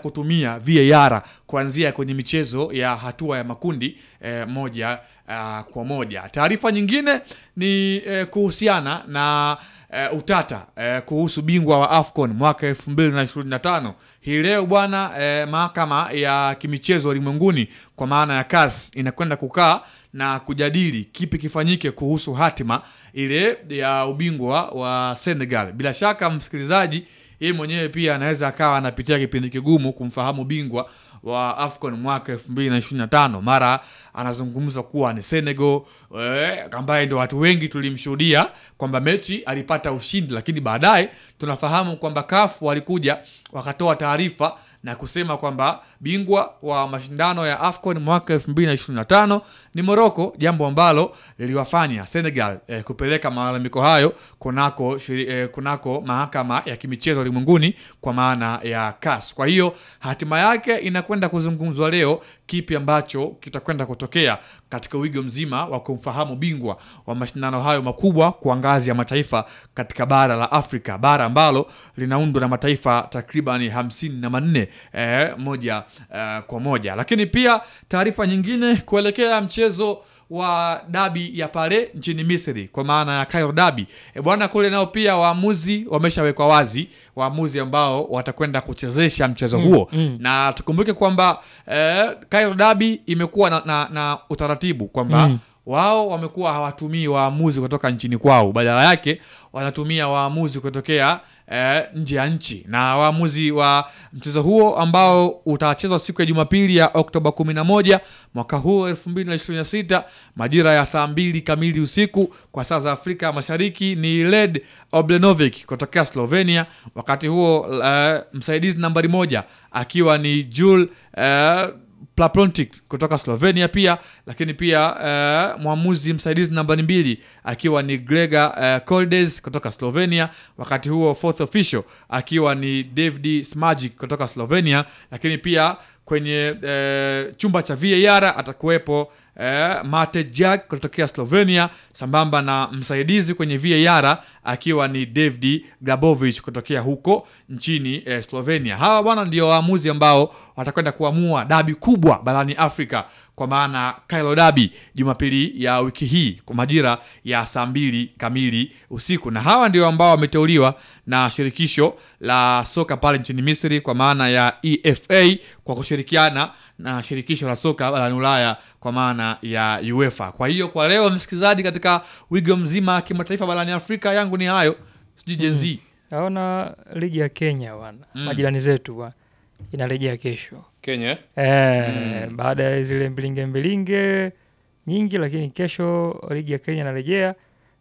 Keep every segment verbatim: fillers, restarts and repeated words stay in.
kutumia V A R kuanzia kwenye michezo ya hatua ya makundi eh, moja uh, kwa moja. Taarifa nyingine ni eh, kuhusiana na Uh, utata uh, kuhusu bingwa wa AFCON mwaka elfu mbili ishirini na tano. Hii leo bwana, uh, mahakama ya kimichezo ulimwenguni kwa maana ya C A S inakwenda kukaa na kujadili kipi kifanyike kuhusu hatima ile ya ubingwa wa Senegal. Bila shaka msikilizaji, yeye mwenyewe pia anaweza akawa anapitia kipindi kigumu kumfahamu bingwa wa AFCON mwaka elfu mbili ishirini na tano. Mara anazungumza kuwa ni Senegal, eh, ambaye ndio watu wengi tulimshuhudia kwamba mechi alipata ushindi, lakini baadaye tunafahamu kwamba C A F walikuja wakatoa taarifa na kusema kwamba bingwa wa mashindano ya AFCON mwaka elfu mbili ishirini na tano ni Morocco, jambo ambalo liliwafanya Senegal eh, kupeleka malalamiko hayo kunako eh, kunako mahakama ya kimichezo ulimwenguni kwa maana ya C A S. Kwa hiyo hatima yake inakwenda kuzungumzwa leo, kipi ambacho kitakwenda kutokea katika wigo mzima wa kumfahamu bingwa wa mashindano hayo makubwa kwa ngazi ya mataifa katika bara la Afrika, bara ambalo linaundwa na mataifa takriban hamsini na manne eh, moja eh, kwa moja. Lakini pia taarifa nyingine kuelekea mchezo wa dabi ya pale nchini Misri kwa maana ya Cairo Derby. E bwana, kule nao pia waamuzi wameshawekwa wazi, waamuzi ambao watakwenda kuchezesha mchezo huo. Mm, mm. Na tukumbuke kwamba eh, Cairo Derby imekuwa na, na, na utaratibu kwamba mm. wao wamekuwa hawatumii waamuzi kutoka nchini kwao, badala yake wanatumia waamuzi kutokea eh, nje ya nchi. Na waamuzi wa mchezo huo ambao utachezwa siku ya Jumapili ya Oktoba kumi na moja mwaka huu elfu mbili ishirini na sita majira ya saa mbili kamili usiku kwa saa za Afrika Mashariki ni Led Obrenovic kutokea Slovenia, wakati huo eh, msaidizi nambari moja akiwa ni Jules eh, Plaplontic kutoka Slovenia pia, lakini pia uh, mwamuzi msaidizi nambari mbili akiwa ni Gregor uh, Koldes kutoka Slovenia, wakati huo fourth official akiwa ni David Smajic kutoka Slovenia, lakini pia kwenye uh, chumba cha V A R atakuwepo Uh, Mate Jack kutokea Slovenia, sambamba na msaidizi kwenye V A R akiwa ni David Grabovic kutokea huko nchini uh, Slovenia. Hawa bwana ndio waamuzi ambao watakwenda kuamua dabi kubwa barani Afrika kwa maana Cairo Derby Jumapili ya wiki hii kwa majira ya saa mbili kamili usiku. Na hawa ndio ambao wameteuliwa na shirikisho la soka pale nchini Misri kwa maana ya E F A kwa kushirikiana na shirikisho la soka barani Ulaya kwa maana ya UEFA. Kwa hiyo kwa leo msikilizaji, katika wigo mzima kimataifa barani Afrika, yangu ni hayo. Sijui Gen Z. Naona ligi ya Kenya bwana, mm. majirani zetu bwana, inarejea kesho. Kenya eh mm. baada ya zile mbilinge mbilinge nyingi, lakini kesho ligi ya Kenya inarejea.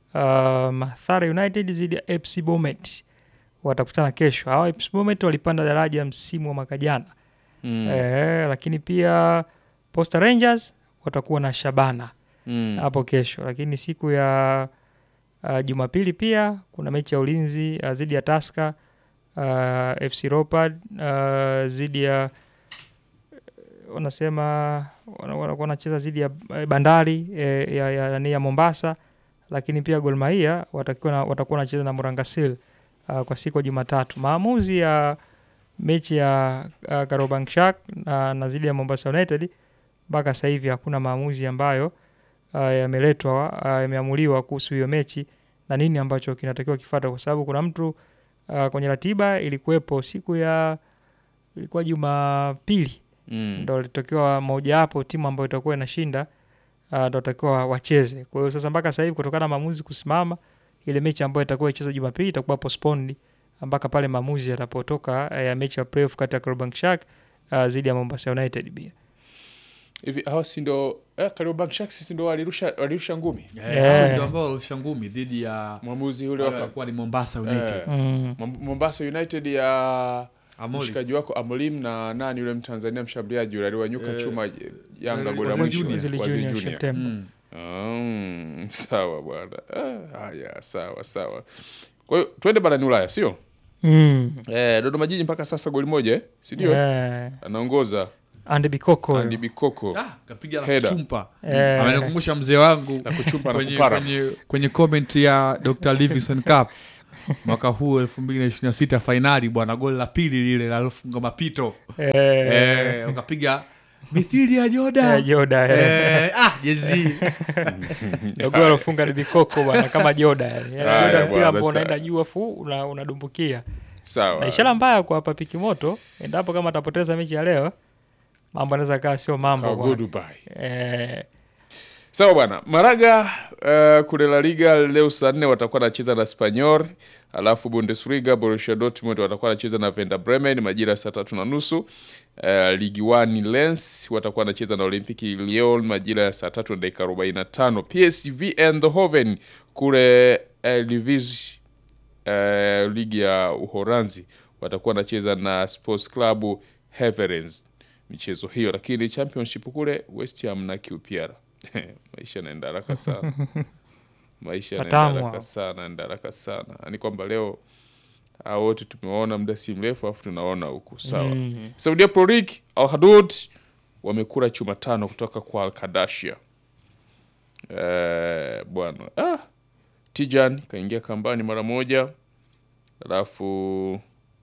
Uh, Mathare United zidi ya F C Bomet watakutana kesho. Hao F C Bomet walipanda daraja msimu wa mwaka jana. Mm. Eh, lakini pia Posta Rangers watakuwa na Shabana hapo mm. kesho. Lakini siku ya uh, Jumapili pia kuna mechi ya Ulinzi uh, zidi ya Tusker, uh, F C Leopards uh, zidi ya wanasema wanakuwa wanacheza zidi ya Bandari eh, ya, ya, ya, ya Mombasa. Lakini pia Gor Mahia watakuwa na, watakuwa wanacheza na Morangasil uh, kwa siku ya Jumatatu. Maamuzi ya mechi ya uh, Kariobangi Sharks na, na zidi ya Mombasa United mpaka sasa hivi hakuna maamuzi ambayo uh, yameletwa uh, yameamuliwa kuhusu hiyo mechi na nini ambacho kinatakiwa kifuata, kwa sababu kuna mtu uh, kwenye ratiba ilikuwepo siku ya ilikuwa Jumapili mm. ndio litokewa moja hapo timu ambayo itakuwa inashinda uh, ndio takiwa wacheze. Kwa hiyo sasa mpaka sasa hivi kutokana na maamuzi kusimama, ile mechi ambayo itakuwa ichezwe Jumapili itakuwa postponed mpaka pale maamuzi yatapotoka ya mechi ya playoff kati ya Kariobangi Sharks uh, zidi ya Mombasa United pia. Hivi hao si ndo eh Kariobangi Sharks si ndo walirusha walirusha ngumi? Eh, yeah. Ndio ambao walirusha ngumi dhidi ya mwamuzi yule wakakuwa ni Mombasa United. Eh, mm. Mombasa United ya mshikaji wako Amolim na nani yule Mtanzania mshambuliaji yule aliwanyuka eh, chuma Yanga goli mwisho kwa Junior. Mm. Um, sawa bwana. Haya ah, sawa sawa. Kwa hiyo twende barani Ulaya sio? Mm. Eh, Dodoma Jiji mpaka sasa goli moja eh? Si ndio? Yeah. Anaongoza Andy Bikoko. Andy Bikoko. Ah, kapiga la kuchumpa. Yeah. Amenikumbusha mzee wangu na kuchumpa kwenye, na kupara. Kwenye kwenye comment ya Doctor Livingston Cup mwaka huu elfu mbili na ishirini na sita finali bwana, goli la pili lile la lofunga mapito Eh, eh ukapiga mithili ya Joda eh, Joda eh. eh ah jezi Goli alofunga ni bikoko bwana kama Joda yani. Haya, Yani Joda mpira bwana, ambao sawa. unaenda juu afu una- unadumbukia. Sawa. Na ishara mbaya kwa hapa Pikimoto, endapo kama atapoteza mechi ya leo, mambo yanaweza kaa sio mambo Ka bwana. goodbye. Eh, Sawa bwana. Malaga uh, kule La Liga leo saa nne watakuwa wanacheza na Espanyol, alafu Bundesliga Borussia Dortmund watakuwa wanacheza na Werder Bremen majira saa tatu na nusu. Uh, Ligue one Lens watakuwa wanacheza na Olympique Lyon majira ya saa tatu na dakika arobaini na tano. P S V Eindhoven kule uh, Divisie uh, ligi ya Uholanzi watakuwa wanacheza na Sports Club Heverens michezo hiyo, lakini championship kule West Ham na Q P R maisha yanaenda haraka sana. Maisha yanaenda Patamu haraka hao. sana, yanaenda haraka sana. Yaani kwamba leo hao wote tumewaona muda si mrefu afu tunaona huku. Sawa. Mm. Saudi Pro League Al Hadud wamekula chuma tano kutoka kwa Al Qadashia. Eh, bwana. Ah, Tijan kaingia kambani mara moja. Alafu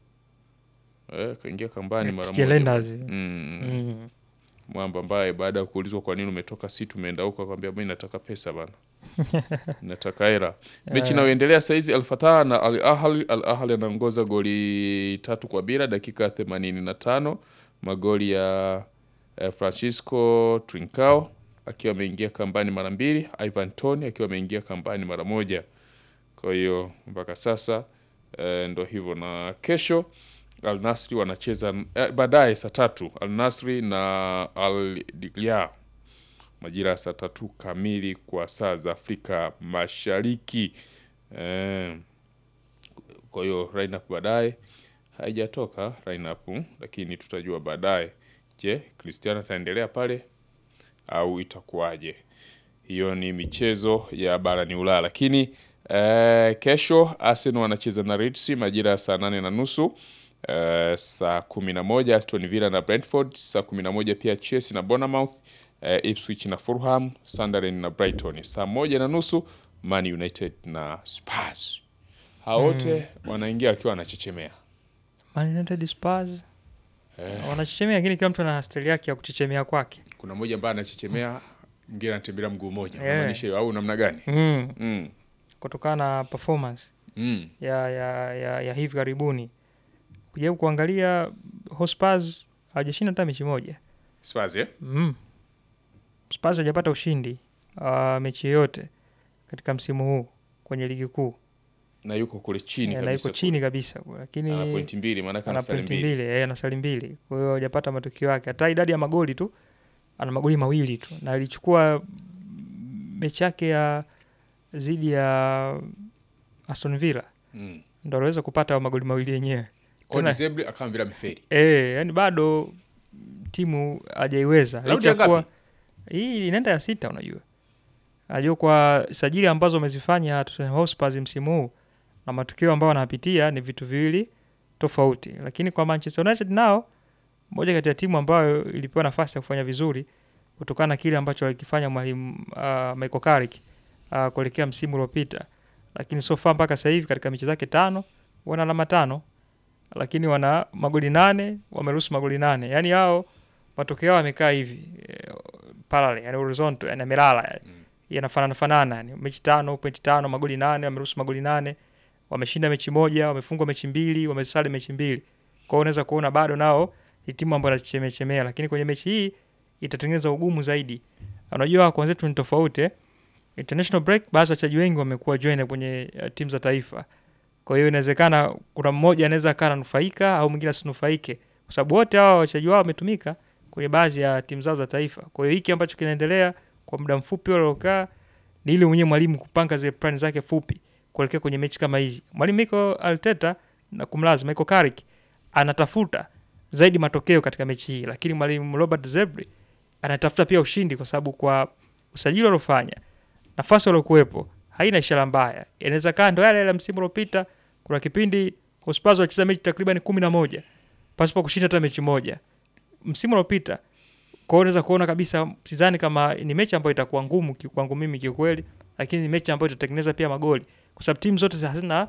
eh kaingia kambani mara moja. Tikelenders. Mm. Mm. Mwamba ambaye baada ya kuulizwa kwa nini umetoka si tumeenda huko akamwambia mimi nataka pesa bana. Nataka hela. Mechi inayoendelea sasa hizi Al Fatah na Al Ahly. Al Ahly anaongoza goli tatu kwa bila dakika themanini na tano. Magoli ya eh, Francisco Trincao akiwa ameingia kambani mara mbili, Ivan Toney akiwa ameingia kambani mara moja. Kwa hiyo mpaka sasa eh, ndo hivyo, na kesho Al Nassr wanacheza eh, baadaye saa tatu Al Nassr na Al Hilal majira saa tatu kamili kwa saa za Afrika Mashariki. Eh, kwa hiyo lineup baadaye haijatoka lineup, lakini tutajua baadaye. Je, Cristiano ataendelea pale au itakuwaje? Hiyo ni michezo ya barani Ulaya, lakini eh, kesho Arsenal wanacheza na Leeds majira ya saa nane na nusu. Uh, saa kumi na moja Aston Villa na Brentford, saa kumi na moja pia Chelsea na Bournemouth, uh, Ipswich na Fulham, Sunderland na Brighton, saa moja na nusu Man United na Spurs. Hao wote mm. wanaingia wakiwa wanachechemea. Man United Spurs Eh. wanachechemea, lakini kila mtu ana style yake ya kuchechemea kwake. Kuna mmoja ambaye anachechemea, mwingine anatembea mguu mmoja. Yeah. Unamaanisha hiyo au namna gani? Mm. Mm. Kutokana na performance Mm. ya ya ya, ya hivi karibuni. Kujaribu kuangalia Spurs hajashinda hata mechi moja. Spurs eh? Mm. Spurs hajapata ushindi uh, mechi yoyote katika msimu huu kwenye ligi kuu. Na yuko kule chini Yeah, kabisa. na yuko chini kabisa, lakini ana pointi mbili, maana kana ana sali pointi mbili. mbili, eh, ana sali mbili. Kwa hiyo hajapata matokeo yake. Hata idadi ya magoli tu ana magoli mawili tu, na alichukua mechi yake ya zidi ya Aston Villa. Mm. Ndio aliweza kupata magoli mawili yenyewe. Kwa Dizeble akawa Villa mferi. Eh, yani bado timu hajaiweza. Licha kwa hii inaenda ya sita, unajua. Ajua kwa sajili ambazo wamezifanya Tottenham Hotspur msimu huu na matukio ambayo wanapitia ni vitu viwili tofauti. Lakini kwa Manchester United nao, moja kati ya timu ambayo ilipewa nafasi ya kufanya vizuri kutokana na kile ambacho alikifanya mwalimu uh, Michael Carrick uh, kuelekea msimu uliopita. Lakini so far mpaka sasa hivi katika mechi zake tano wana alama tano, lakini wana magoli nane, wameruhusu magoli nane. Yaani hao matokeo yao yamekaa hivi e, parallel, yani horizontal, yani amelala yani. Mm. Yanafanana fanana yani. Mechi tano, point tano, magoli nane, wameruhusu magoli nane. Wameshinda mechi moja, wamefungwa mechi mbili, wamesali mechi mbili. Kwa hiyo unaweza kuona bado nao ni timu ambayo inachechemea, lakini kwenye mechi hii itatengeneza ugumu zaidi. Unajua kwa wenzetu ni tofauti eh? International break, baadhi ya wachezaji wengi wamekuwa join kwenye uh, timu za taifa. Kwa hiyo inawezekana kuna mmoja anaweza kana nufaika au mwingine asinufaike, kwa sababu wote hao wachezaji wao wametumika kwenye baadhi ya timu zao za taifa. Kwa hiyo hiki ambacho kinaendelea kwa muda mfupi waliokaa ni ile mwenyewe mwalimu kupanga zile plan zake fupi kuelekea kwenye mechi kama hizi. Mwalimu Mikel Arteta na kumlaza Michael Carrick anatafuta zaidi matokeo katika mechi hii, lakini mwalimu Robert Zebre anatafuta pia ushindi, kwa sababu kwa usajili waliofanya, nafasi waliokuwepo, haina ishara mbaya. Inaweza kaa ndo yale yale msimu uliopita, kuna kipindi Spurs walicheza mechi takriban kumi na moja pasipo kushinda hata mechi moja msimu uliopita. Kwa hiyo unaweza kuona kabisa, sidhani kama ni mechi ambayo itakuwa ngumu kwangu mimi kiukweli, lakini ni mechi ambayo itatengeneza pia magoli, kwa sababu timu zote hazina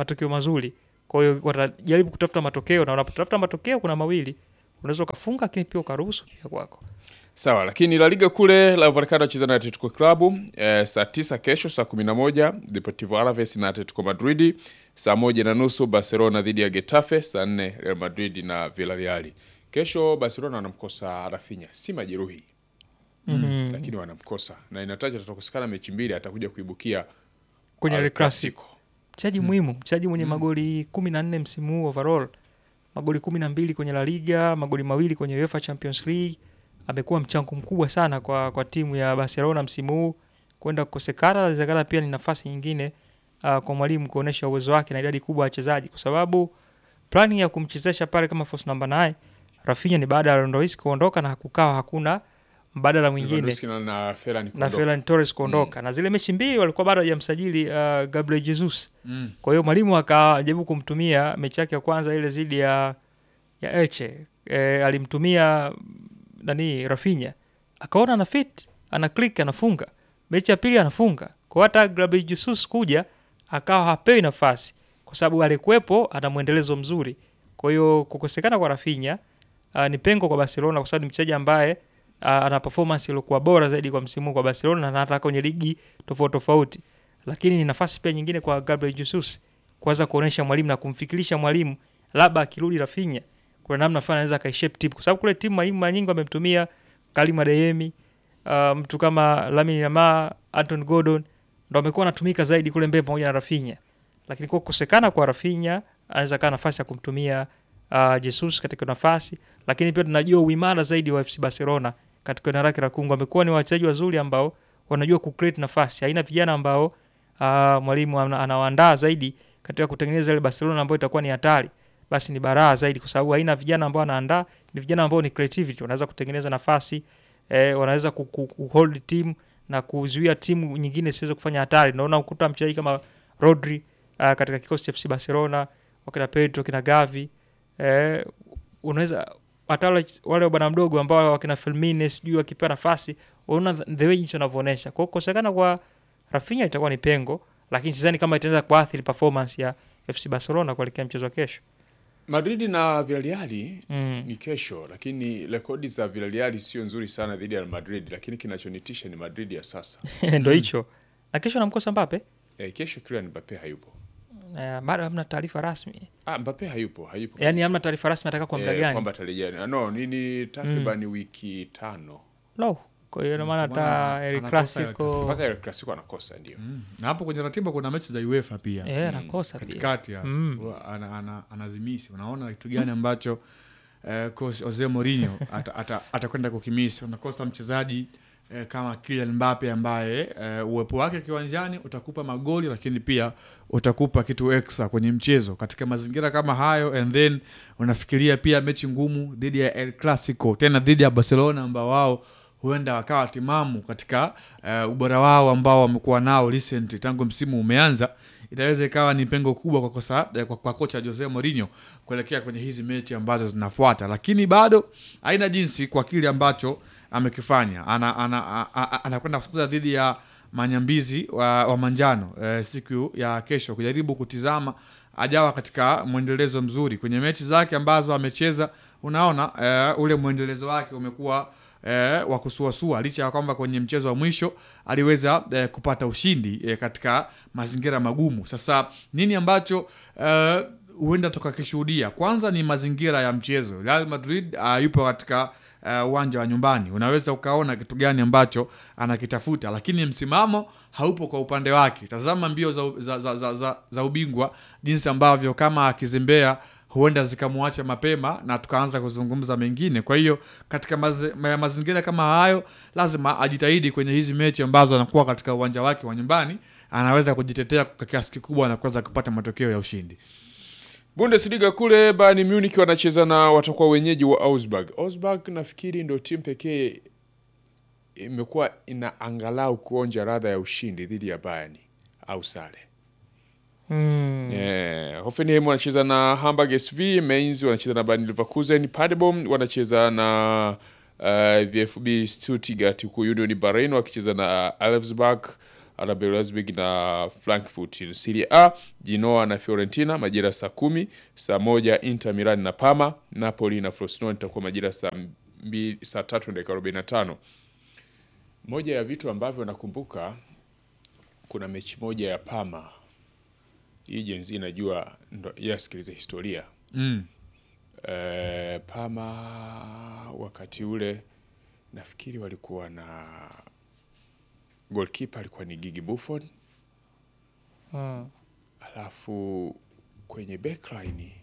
matokeo mazuri. Kwa hiyo watajaribu kutafuta matokeo, na unapotafuta matokeo kuna mawili, unaweza ukafunga lakini pia ukaruhusu pia kwako. Sawa, lakini La Liga kule La Vallecano anacheza na Atletico Club eh, saa tisa kesho, saa kumi na moja Deportivo Alaves na Atletico Madrid, saa moja na nusu Barcelona dhidi ya Getafe, saa nne Real Madrid na Villarreal. Kesho Barcelona wanamkosa Rafinha, si majeruhi. Mm-hmm. Lakini wanamkosa na inataja tatakosekana mechi mbili, atakuja kuibukia kwenye El Clasico. Mchezaji mm. muhimu, mchezaji mwenye mm. magoli kumi na nne msimu huu overall. Magoli kumi na mbili kwenye La Liga, magoli mawili kwenye UEFA Champions League. Amekuwa mchango mkubwa sana kwa kwa timu ya Barcelona msimu huu. Kwenda kukosekana inawezekana pia ni nafasi nyingine uh, kwa mwalimu kuonesha uwezo wake na idadi kubwa ya wachezaji, kwa sababu plani ya kumchezesha pale kama false number nine Rafinha ni baada ya Lewandowski kuondoka na hakukawa hakuna mbadala mwingine na Ferran na Ferran Torres kuondoka mm. na zile mechi mbili walikuwa bado hajamsajili uh, Gabriel Jesus mm. kwa hiyo mwalimu akajaribu kumtumia mechi yake ya kwanza ile zidi ya ya Elche e, alimtumia nani Rafinha, akaona ana fit, ana click, anafunga. Mechi ya pili anafunga. Kwa hata Gabriel Jesus kuja akawa hapewi nafasi kwa sababu alikuwepo ana muendelezo mzuri. Kwa hiyo kukosekana kwa Rafinha uh, ni pengo kwa Barcelona, kwa sababu ni mchezaji ambaye uh, ana performance iliyokuwa bora zaidi kwa msimu kwa Barcelona na hata kwenye ligi tofauti tofauti. Lakini ni nafasi pia nyingine kwa Gabriel Jesus kuanza kuonesha mwalimu na kumfikirisha mwalimu labda akirudi Rafinha kuna namna fulani anaweza kaishape team, kwa sababu kule timu mara nyingi wamemtumia Karim Adeyemi, uh, mtu kama Lamine Yamal, Anton Gordon ndio amekuwa anatumika zaidi kule mbele pamoja na Rafinha. Lakini kwa kukosekana kwa Rafinha anaweza kana nafasi ya kumtumia uh, Jesus katika nafasi, lakini pia tunajua uimara zaidi wa F C Barcelona katika eneo lake la kungo. Amekuwa ni wachezaji wazuri ambao wanajua ku create nafasi. Haina vijana ambao uh, mwalimu anawaandaa zaidi katika kutengeneza ile Barcelona ambayo itakuwa ni hatari. Basi ni baraa zaidi kwa sababu haina vijana ambao anaandaa, ni vijana ambao ni creativity, wanaweza kutengeneza nafasi, eh, wanaweza ku, ku, ku hold team na kuzuia timu nyingine isiweze kufanya hatari. Naona ukuta mchezaji kama Rodri uh, katika kikosi cha F C Barcelona, wakina Pedro, kina Gavi, eh, unaweza hata wale bwana mdogo ambao wakina Firmino sijui wakipewa nafasi, unaona the way jinsi wanavyoonyesha. Kwa kukosekana kwa Rafinha itakuwa ni pengo, lakini sidhani kama itaanza kuathiri performance ya F C Barcelona kuelekea mchezo wa kesho. Madrid na Villarreal mm. ni kesho, lakini rekodi za Villarreal sio nzuri sana dhidi ya Madrid, lakini kinachonitisha ni Madrid ya sasa. Ndio hicho. Na kesho namkosa Mbappe? Eh, kesho Kylian Mbappe hayupo. Eh, bado hamna taarifa rasmi. Ah, Mbappe hayupo, hayupo. Yaani hamna taarifa rasmi ataka kwa muda gani? Eh, kwamba atarejea. No, nini takriban mm. wiki tano. No. Kwa hiyo maana hata El Clasico mpaka El Clasico anakosa ndio. Mm. Na hapo kwenye ratiba kuna mechi za UEFA pia. Eh, anakosa pia. Katikati ya mm. ana, ana, anazimisi. Unaona kitu gani ambacho eh, coach Jose Mourinho atakwenda ata, ata kukimisi. Unakosa mchezaji eh, kama Kylian Mbappe ambaye eh, uwepo wake kiwanjani utakupa magoli, lakini pia utakupa kitu extra kwenye mchezo katika mazingira kama hayo. And then unafikiria pia mechi ngumu dhidi ya El Clasico, tena dhidi ya Barcelona ambao wao huenda wakawa timamu katika uh, ubora wao ambao wamekuwa nao recent tangu msimu umeanza. Itaweza ikawa ni pengo kubwa kwa kosa, kwa, kwa kocha Jose Mourinho kuelekea kwenye hizi mechi ambazo zinafuata, lakini bado haina jinsi kwa kile ambacho amekifanya. Ana anakwenda ana, ana kucheza dhidi ya manyambizi wa, wa manjano eh, siku ya kesho, kujaribu kutizama ajawa katika muendelezo mzuri kwenye mechi zake ambazo amecheza. Unaona eh, ule muendelezo wake umekuwa Eh, wa kusuasua, licha ya kwamba kwenye mchezo wa mwisho aliweza eh, kupata ushindi eh, katika mazingira magumu. Sasa nini ambacho eh, huenda tukakishuhudia? Kwanza ni mazingira ya mchezo. Real Madrid uh, yupo katika uwanja uh, wa nyumbani. Unaweza ukaona kitu gani ambacho anakitafuta, lakini msimamo haupo kwa upande wake. Tazama mbio za, za, za, za, za, za ubingwa jinsi ambavyo kama akizembea huenda zikamuacha mapema na tukaanza kuzungumza mengine. Kwa hiyo katika mazi, mazingira kama hayo lazima ajitahidi kwenye hizi mechi ambazo anakuwa katika uwanja wake wa nyumbani, anaweza kujitetea kwa kiasi kikubwa na kuweza kupata matokeo ya ushindi. Bundesliga kule Bayern Munich wanacheza na watakuwa wenyeji wa Augsburg. Augsburg nafikiri ndio timu pekee imekuwa ina angalau kuonja ladha ya ushindi dhidi ya Bayern au sare. Mm. Yeah. Hoffenheim wanacheza na Hamburg S V, Mainz wanacheza na Bayer Leverkusen, Paderborn wanacheza na uh, V F B Stuttgart, huko Union Berlin wakicheza na Elfsberg, R B Leipzig na Frankfurt. Serie A, Genoa na Fiorentina majira saa kumi, saa moja Inter Milan na Parma, Napoli na Frosinone itakuwa majira saa mbili, saa tatu dakika arobaini na tano. Moja ya vitu ambavyo nakumbuka, kuna mechi moja ya Parma. Hii jenzi inajua ndo yasikilize historia. Mm. E, Parma wakati ule nafikiri walikuwa na goalkeeper alikuwa ni Gigi Buffon. Mm. Alafu kwenye backline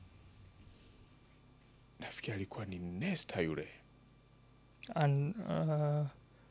nafikiri alikuwa ni Nesta yule. An, uh,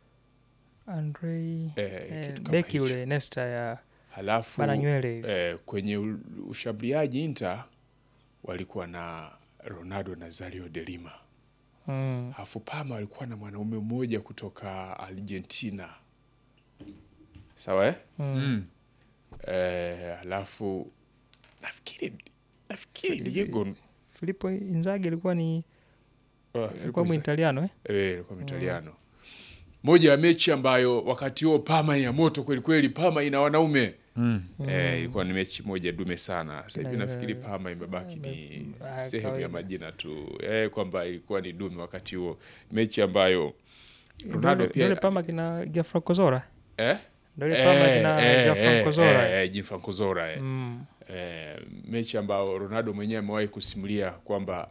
Andre Eh, eh, kitu kama beki hicho. ule Nesta ya Halafu bana nywele hivi. eh, kwenye u- ushambuliaji Inter walikuwa na Ronaldo Nazario de Lima. Mm. Halafu Parma walikuwa na mwanaume mmoja kutoka Argentina. Sawa eh? Mm. Mm. Eh, halafu nafikiri nafikiri Diego Filippo Inzaghi alikuwa ni uh, alikuwa Muitaliano eh? eh alikuwa Muitaliano. Moja ya mechi ambayo wakati huo Parma ya moto kweli kweli, Parma ina wanaume. Mm. Eh, ilikuwa ni mechi moja dume sana. Sasa hivi Na- nafikiri Parma imebaki ni Ah, sehemu ya kawaida. majina tu. Eh, kwamba ilikuwa ni dume wakati huo. Mechi ambayo Ronaldo Ndio pia ile Parma kina Gianfranco Zola. eh Ndio ile Parma kina Gianfranco Zola. eh, eh, Gianfranco Zola eh. Mm. Eh, mechi ambayo Ronaldo mwenyewe amewahi kusimulia kwamba